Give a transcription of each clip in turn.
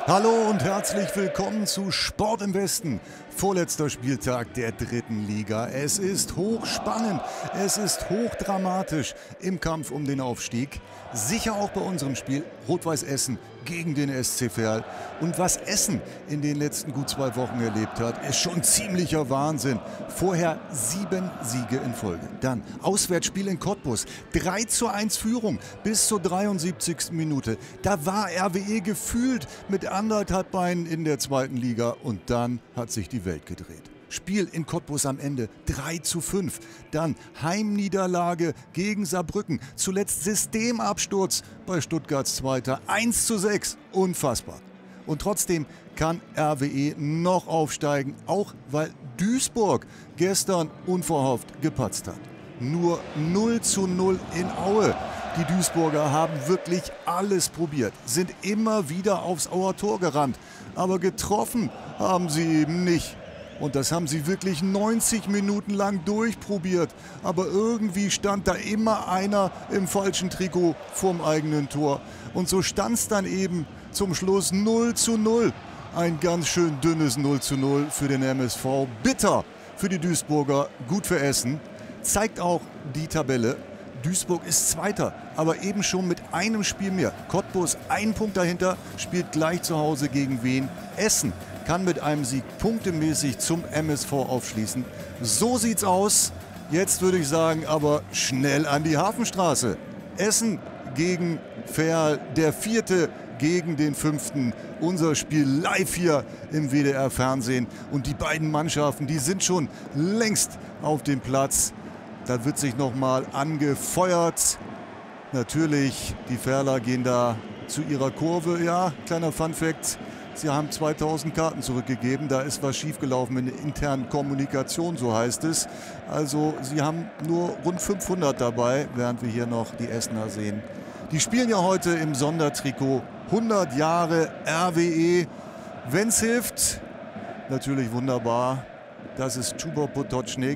Hallo und herzlich willkommen zu Sport im Westen. Vorletzter Spieltag der dritten Liga. Es ist hochspannend, es ist hochdramatisch im Kampf um den Aufstieg. Sicher auch bei unserem Spiel Rot-Weiß Essen gegen den SC Verl. Und was Essen in den letzten gut 2 Wochen erlebt hat, ist schon ziemlicher Wahnsinn. Vorher 7 Siege in Folge. Dann Auswärtsspiel in Cottbus, 3:1 Führung bis zur 73. Minute. Da war RWE gefühlt mit 1,5 Beinen in der zweiten Liga und dann hat sich die Welt gedreht. Spiel in Cottbus am Ende 3:5. Dann Heimniederlage gegen Saarbrücken. Zuletzt Systemabsturz bei Stuttgarts Zweiter 1:6. Unfassbar. Und trotzdem kann RWE noch aufsteigen, auch weil Duisburg gestern unverhofft gepatzt hat. Nur 0:0 in Aue. Die Duisburger haben wirklich alles probiert, sind immer wieder aufs Auer Tor gerannt. Aber getroffen haben sie eben nicht. Und das haben sie wirklich 90 Minuten lang durchprobiert. Aber irgendwie stand da immer einer im falschen Trikot vorm eigenen Tor. Und so stand es dann eben zum Schluss 0:0. Ein ganz schön dünnes 0:0 für den MSV. Bitter für die Duisburger, gut für Essen. Zeigt auch die Tabelle. Duisburg ist Zweiter, aber eben schon mit einem Spiel mehr. Cottbus 1 Punkt dahinter, spielt gleich zu Hause gegen Wien. Essen kann mit einem Sieg punktemäßig zum MSV aufschließen. So sieht's aus. Jetzt würde ich sagen, aber schnell an die Hafenstraße. Essen gegen Verl, der 4. gegen den 5. Unser Spiel live hier im WDR-Fernsehen. Und die beiden Mannschaften, die sind schon längst auf dem Platz. Da wird sich nochmal angefeuert. Natürlich, die Verler gehen da zu ihrer Kurve. Ja, kleiner Funfact. Sie haben 2000 Karten zurückgegeben. Da ist was schiefgelaufen in der internen Kommunikation, so heißt es. Also sie haben nur rund 500 dabei, während wir hier noch die Essener sehen. Die spielen ja heute im Sondertrikot 100 Jahre RWE. Wenn's hilft, natürlich wunderbar. Das ist Chuba Potočnik.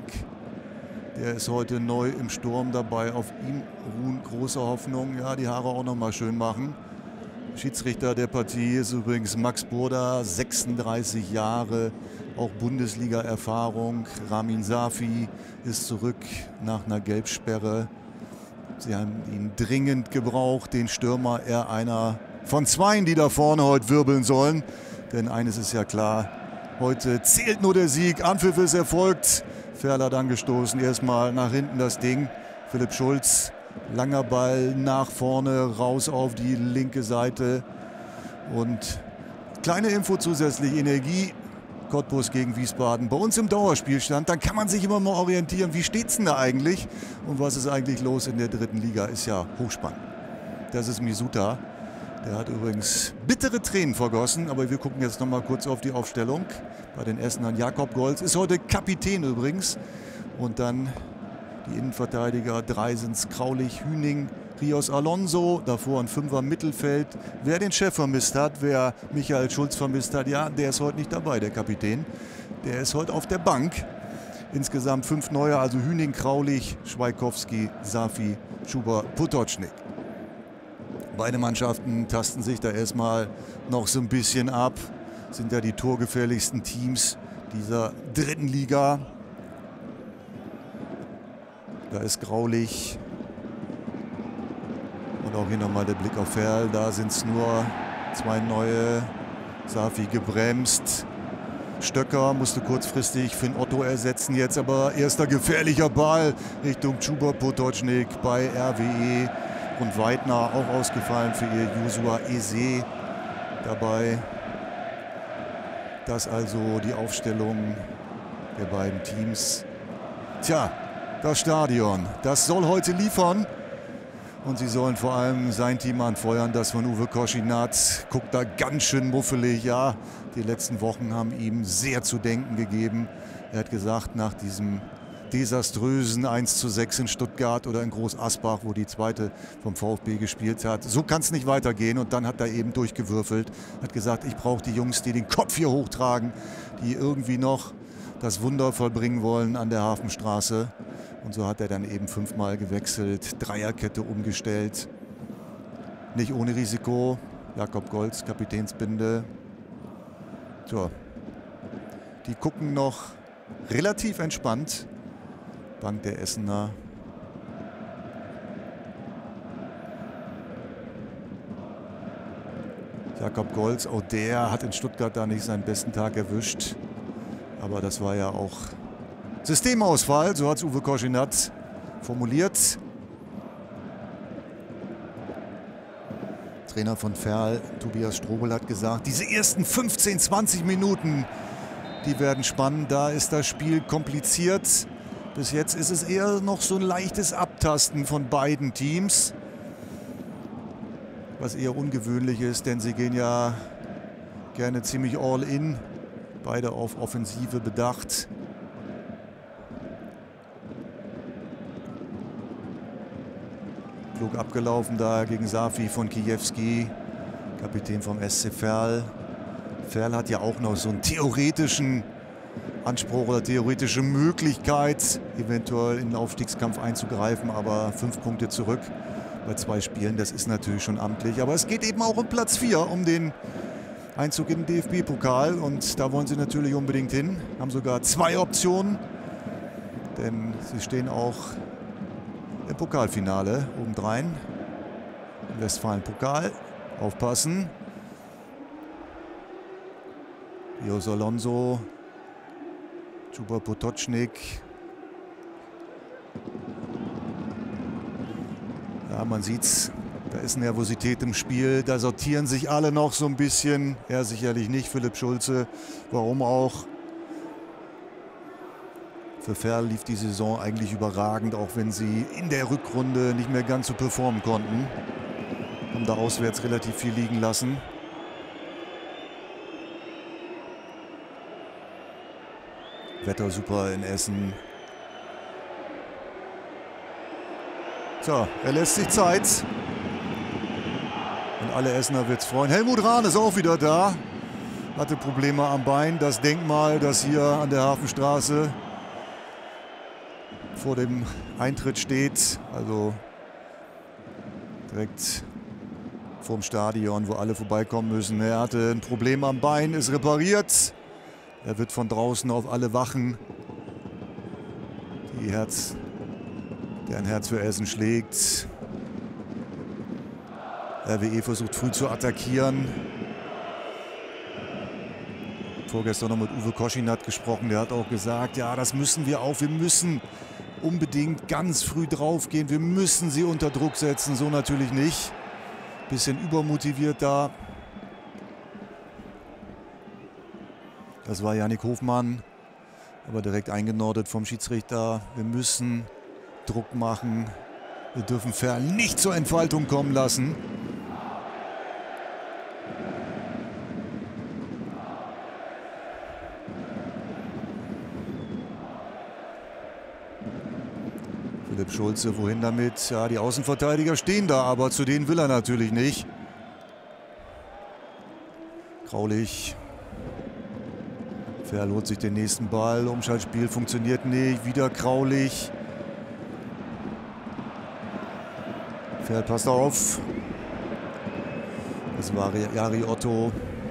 Der ist heute neu im Sturm dabei. Auf ihm ruhen große Hoffnung. Ja, die Haare auch noch mal schön machen. Schiedsrichter der Partie ist übrigens Max Burda, 36 Jahre, auch Bundesliga-Erfahrung. Ramin Safi ist zurück nach einer Gelbsperre. Sie haben ihn dringend gebraucht, den Stürmer, er einer von 2, die da vorne heute wirbeln sollen. Denn eines ist ja klar, heute zählt nur der Sieg. Anpfiff ist erfolgt. Verl hat angestoßen, erstmal nach hinten das Ding. Philipp Schulz, langer Ball nach vorne, raus auf die linke Seite. Und kleine Info zusätzlich, Energie, Cottbus gegen Wiesbaden. Bei uns im Dauerspielstand, dann kann man sich immer mal orientieren, wie steht es denn da eigentlich? Und was ist eigentlich los in der dritten Liga? Ist ja hochspannend. Das ist Misuta. Der hat übrigens bittere Tränen vergossen, aber wir gucken jetzt noch mal kurz auf die Aufstellung. Bei den Essenern Jakob Golz ist heute Kapitän übrigens. Und dann die Innenverteidiger, 3 sind's: Kraulich, Hüning, Rios Alonso, davor ein 5er Mittelfeld. Wer den Chef vermisst hat, wer Michael Schulz vermisst hat, ja, der ist heute nicht dabei, der Kapitän. Der ist heute auf der Bank. Insgesamt 5 neue, also Hüning, Kraulich, Schweikowski, Safi, Chuba Potočnik. Beide Mannschaften tasten sich da erstmal noch so ein bisschen ab. Sind ja die torgefährlichsten Teams dieser dritten Liga. Da ist Graulich. Und auch hier nochmal der Blick auf Verl. Da sind es nur 2 neue. Safi gebremst. Stöcker musste kurzfristig Finn Otto ersetzen. Jetzt aber erster gefährlicher Ball Richtung Chuba Potočnik bei RWE. Und Weidner auch ausgefallen für ihr Josua Eze dabei. Das also die Aufstellung der beiden Teams. Tja, das Stadion, das soll heute liefern. Und sie sollen vor allem sein Team anfeuern, das von Uwe Koschinat. Guckt da ganz schön muffelig. Ja, die letzten Wochen haben ihm sehr zu denken gegeben. Er hat gesagt, nach diesem desaströsen 1:6 in Stuttgart oder in Groß Asbach, wo die zweite vom VfB gespielt hat. So kann es nicht weitergehen. Und dann hat er eben durchgewürfelt. Hat gesagt, ich brauche die Jungs, die den Kopf hier hochtragen, die irgendwie noch das Wunder vollbringen wollen an der Hafenstraße. Und so hat er dann eben 5-mal gewechselt, Dreierkette umgestellt. Nicht ohne Risiko. Jakob Golz, Kapitänsbinde. So. Die gucken noch relativ entspannt. Bank der Essener. Jakob Golz, auch der hat in Stuttgart da nicht seinen besten Tag erwischt. Aber das war ja auch Systemausfall, so hat es Uwe Koschinat formuliert. Trainer von Verl, Tobias Strobel, hat gesagt, diese ersten 15, 20 Minuten, die werden spannend. Da ist das Spiel kompliziert. Bis jetzt ist es eher noch so ein leichtes Abtasten von beiden Teams. Was eher ungewöhnlich ist, denn sie gehen ja gerne ziemlich all in. Beide auf Offensive bedacht. Klug abgelaufen da gegen Safi von Kijewski, Kapitän vom SC Verl. Verl hat ja auch noch so einen theoretischen Anspruch oder theoretische Möglichkeit, eventuell in den Aufstiegskampf einzugreifen, aber 5 Punkte zurück bei 2 Spielen, das ist natürlich schon amtlich. Aber es geht eben auch um Platz 4, um den Einzug in den DFB-Pokal und da wollen sie natürlich unbedingt hin. Haben sogar 2 Optionen, denn sie stehen auch im Pokalfinale obendrein. Westfalen-Pokal. Aufpassen. Jos Alonso. Chuba Potočnik. Ja, man sieht's. Da ist Nervosität im Spiel. Da sortieren sich alle noch so ein bisschen. Er sicherlich nicht, Philipp Schulze. Warum auch? Für Verl lief die Saison eigentlich überragend, auch wenn sie in der Rückrunde nicht mehr ganz so performen konnten. Haben da auswärts relativ viel liegen lassen. Wetter super in Essen. So, er lässt sich Zeit. Und alle Essener wird's freuen. Helmut Rahn ist auch wieder da. Hatte Probleme am Bein. Das Denkmal, das hier an der Hafenstraße vor dem Eintritt steht, also direkt vorm Stadion, wo alle vorbeikommen müssen. Er hatte ein Problem am Bein, ist repariert. Er wird von draußen auf alle Wachen, deren Herz für Essen schlägt. RWE versucht früh zu attackieren. Vorgestern noch mit Uwe Koschinat gesprochen, der hat auch gesagt, ja, das müssen wir auch, wir müssen unbedingt ganz früh drauf gehen. Wir müssen sie unter Druck setzen. So natürlich nicht. Bisschen übermotiviert da. Das war Yannick Hofmann. Aber direkt eingenordet vom Schiedsrichter. Wir müssen Druck machen. Wir dürfen Verl nicht zur Entfaltung kommen lassen. Philipp Schulze, wohin damit? Ja, die Außenverteidiger stehen da, aber zu denen will er natürlich nicht. Graulich. Verl holt sich den nächsten Ball. Umschaltspiel funktioniert nicht. Wieder Graulich. Verl passt auf. Das war Jari Otto.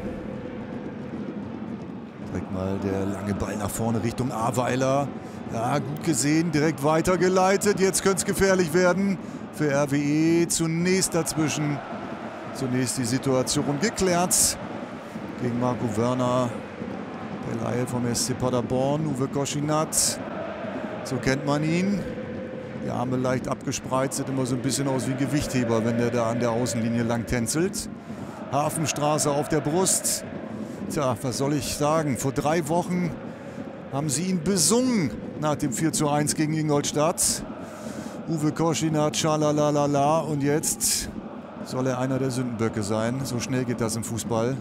Direkt mal der lange Ball nach vorne Richtung Ahrweiler. Ja, gut gesehen, direkt weitergeleitet. Jetzt könnte es gefährlich werden für RWE. Zunächst dazwischen. Zunächst die Situation geklärt gegen Marco Wörner. Der Laie vom SC Paderborn, Uwe Koschinat. So kennt man ihn. Die Arme leicht abgespreizt, sieht immer so ein bisschen aus wie ein Gewichtheber, wenn der da an der Außenlinie lang tänzelt. Hafenstraße auf der Brust. Tja, was soll ich sagen? Vor 3 Wochen haben sie ihn besungen nach dem 4:1 gegen Ingolstadt. Uwe Koschinat, schalalalala. Und jetzt soll er einer der Sündenböcke sein. So schnell geht das im Fußball.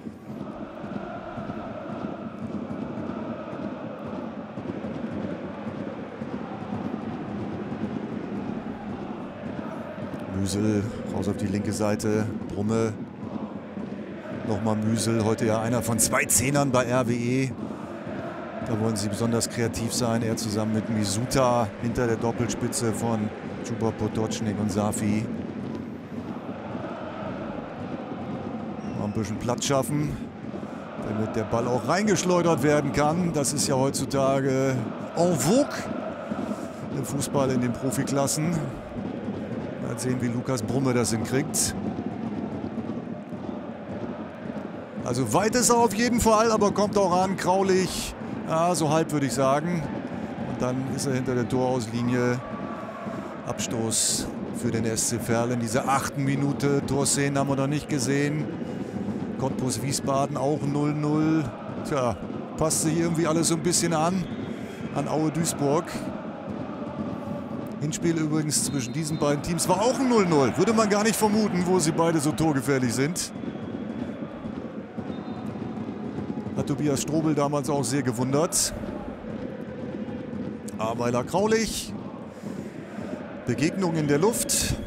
Müsel raus auf die linke Seite. Brumme. Nochmal Müsel. Heute ja einer von 2 Zehnern bei RWE. Da wollen sie besonders kreativ sein. Er zusammen mit Misuta hinter der Doppelspitze von Chuba Potočnik und Safi. Mal ein bisschen Platz schaffen. damit der Ball auch reingeschleudert werden kann. Das ist ja heutzutage en vogue im Fußball in den Profiklassen. Mal sehen, wie Lukas Brumme das hinkriegt. Also weit ist er auf jeden Fall, aber kommt auch an, Kraulich, ja, so halb würde ich sagen. Und dann ist er hinter der Torauslinie. Abstoß für den SC Verl in dieser 8. Minute. Torszenen haben wir noch nicht gesehen. Cottbus Wiesbaden auch 0-0. Tja, passt sich irgendwie alles so ein bisschen an Aue Duisburg. Hinspiel übrigens zwischen diesen beiden Teams war auch ein 0-0. Würde man gar nicht vermuten, wo sie beide so torgefährlich sind. Hat Tobias Strobel damals auch sehr gewundert. Aweiler Kraulich. Begegnung in der Luft.